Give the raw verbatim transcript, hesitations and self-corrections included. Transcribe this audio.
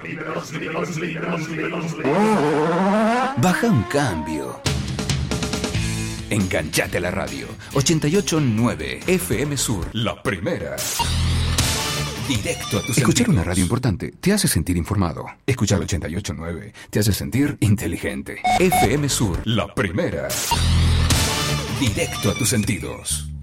Baja un cambio. Enganchate a la radio. ochenta y ocho punto nueve F M Sur. La primera. Directo a tus Escuchar sentidos. Una radio importante te hace sentir informado. Escuchar ochenta y ocho punto nueve te hace sentir inteligente. F M Sur. La primera. Directo a tus sentidos.